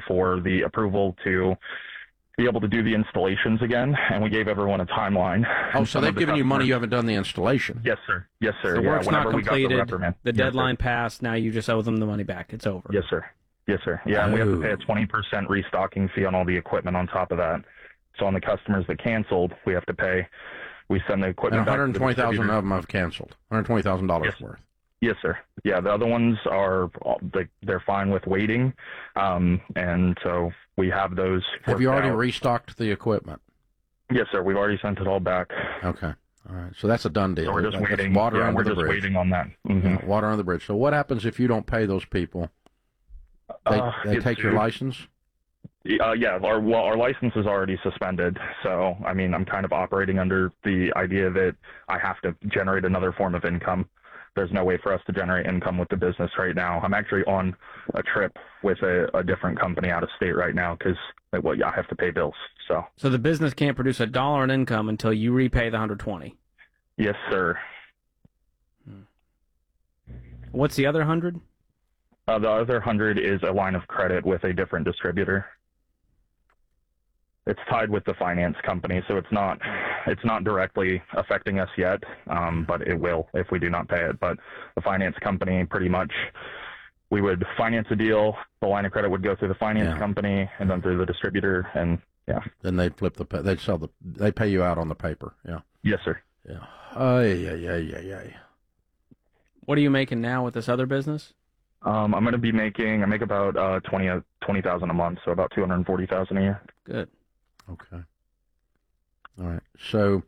for the approval to be able to do the installations again, and we gave everyone a timeline. Oh, so they've given you money, you haven't done the installation? Yes, sir. Yes, sir. The work's not completed, the deadline yes, passed, now you just owe them the money back. It's over. Yes, sir. Yes, sir. Yeah, and we have to pay a 20% restocking fee on all the equipment on top of that. So on the customers that canceled, we have to pay. We send the equipment back. And 120,000 of them have canceled. $120,000 worth. Yes, sir. Yeah, the other ones are they're fine with waiting, and so we have those. Have you already restocked the equipment? Yes, sir. We've already sent it all back. Okay. All right. So that's a done deal. So we're just waiting. Water under we're the just bridge. waiting on that. Mm-hmm. Yeah, water under the bridge. So what happens if you don't pay those people? They take your license? Yeah, our license is already suspended. So, I mean, I'm kind of operating under the idea that I have to generate another form of income. There's no way for us to generate income with the business right now. I'm actually on a trip with a different company out of state right now because, well, yeah, I have to pay bills. So the business can't produce $1 in income until you repay the 120. Yes, sir. What's the other 100? The other 100 is a line of credit with a different distributor. It's tied with the finance company, so it's not directly affecting us yet, but it will if we do not pay it. But the finance company, pretty much, we would finance a deal, the line of credit would go through the finance company and then through the distributor, and then they'd they pay you out on the paper. Yeah. Yes, sir. Yeah. What are you making now with this other business? I'm going to be I make about $20,000 a month, so about $240,000 a year. Good. Okay. All right. So,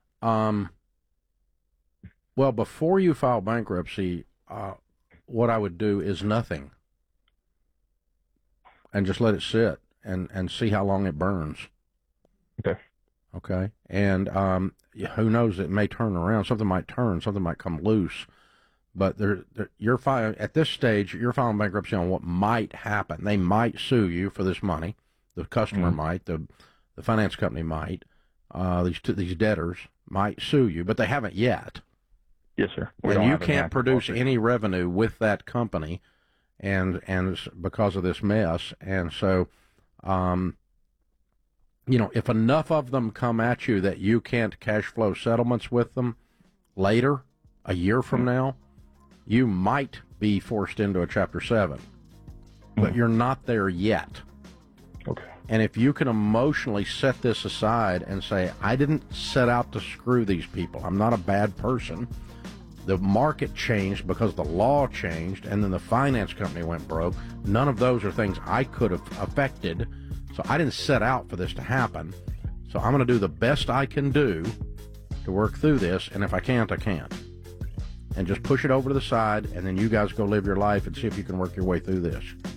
well, before you file bankruptcy, what I would do is nothing, and just let it sit and see how long it burns. Okay. Okay. And who knows? It may turn around. Something might come loose. But at this stage, you're filing bankruptcy on what might happen. They might sue you for this money. The customer might. The finance company might. These debtors might sue you, but they haven't yet. Yes, sir. And you can't produce any revenue with that company, and because of this mess. And so, if enough of them come at you that you can't cash flow settlements with them later, a year from now, you might be forced into a Chapter 7, but you're not there yet. Okay. And if you can emotionally set this aside and say, I didn't set out to screw these people. I'm not a bad person. The market changed because the law changed, and then the finance company went broke. None of those are things I could have affected. So I didn't set out for this to happen. So I'm going to do the best I can do to work through this, and if I can't, I can't. And just push it over to the side, and then you guys go live your life and see if you can work your way through this.